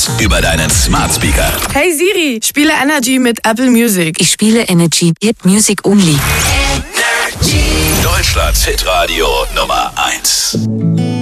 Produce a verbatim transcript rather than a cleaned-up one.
Hits über deinen Smart Speaker. Hey Siri, spiele Energy mit Apple Music. Ich spiele Energy, Hit Music Only. Deutschlands Hitradio Nummer eins.